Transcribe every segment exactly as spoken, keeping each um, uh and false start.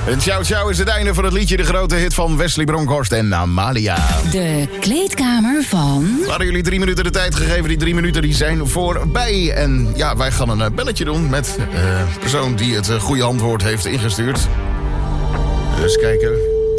En ciao ciao is het einde van het liedje. De grote hit van Wesley Bronkhorst en Amalia. De kleedkamer van... We hadden jullie drie minuten de tijd gegeven. Die drie minuten die zijn voorbij. En ja, wij gaan een belletje doen met de uh, persoon die het uh, goede antwoord heeft ingestuurd. Dus kijken.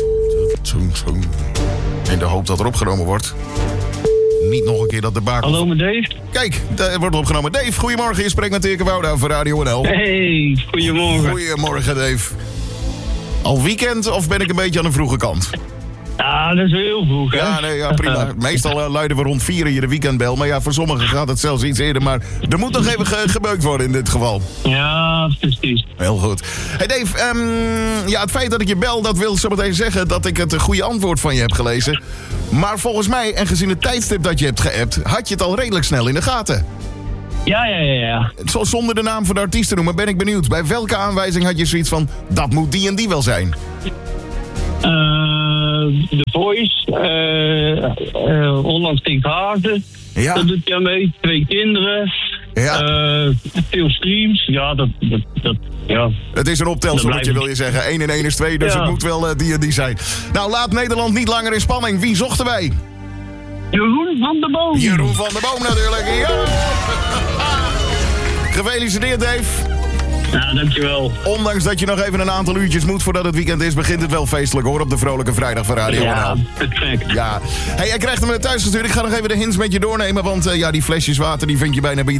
In de hoop dat er opgenomen wordt. Niet nog een keer dat de baak... Hallo, met Dave. Kijk, er wordt opgenomen. Dave, goedemorgen. Je spreekt met Dirk Wouda voor Radio N L. Hey, goedemorgen. Goedemorgen, Dave. Al weekend of ben ik een beetje aan de vroege kant? Ja, dat is wel heel vroeg, hè? Ja, nee, ja prima. Meestal uh, luiden we rond vier in je de weekendbel. Maar ja, voor sommigen gaat het zelfs iets eerder. Maar er moet nog even ge- gebeukt worden in dit geval. Ja, precies. Heel goed. Hey Dave, um, ja, het feit dat ik je bel, dat wil zo meteen zeggen dat ik het goede antwoord van je heb gelezen. Maar volgens mij, en gezien het tijdstip dat je hebt geappt, had je het al redelijk snel in de gaten. Ja, ja, ja, ja. Zo, zonder de naam van de artiest te noemen, ben ik benieuwd. Bij welke aanwijzing had je zoiets van, dat moet die en die wel zijn? Uh, The Voice, uh, uh, Holland Stinkt Hazen. Ja. Dat doet jij mee. Twee kinderen. Ja. Uh, veel streams. Ja, dat, dat, dat ja. Het is een optelsommetje, wil je zeggen. één en één is twee, dus ja. het moet wel uh, die en die zijn. Nou, laat Nederland niet langer in spanning. Wie zochten wij? Jeroen van der Boom. Jeroen van der Boom natuurlijk. Ja! Gefeliciteerd, Dave. Ja, dankjewel. Ondanks dat je nog even een aantal uurtjes moet voordat het weekend is, begint het wel feestelijk hoor, op de vrolijke vrijdag van Radio Ja, N L. perfect. Ja. Hey, jij krijgt hem thuis gestuurd. Ik ga nog even de hints met je doornemen, want uh, ja, die flesjes water die vind je bijna bij